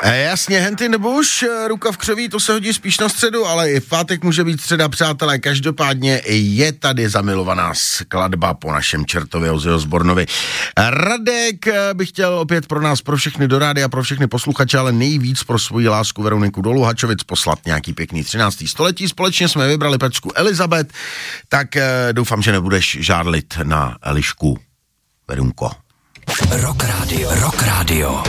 Jasně, Hand in the Bush, ruka v křoví, to se hodí spíš na středu, ale i v pátek může být středa, přátelé. Každopádně je tady zamilovaná skladba po našem čertovi Ozzy Osbournovi. Radek bych chtěl opět pro nás, pro všechny do rádia, pro všechny posluchače, ale nejvíc pro svoji lásku Veroniku do Luhačovic poslat nějaký pěkný 13. století. Společně jsme vybrali pecku Elizabeth, tak doufám, že nebudeš žádlit na Elišku. Verunko. Rock Radio.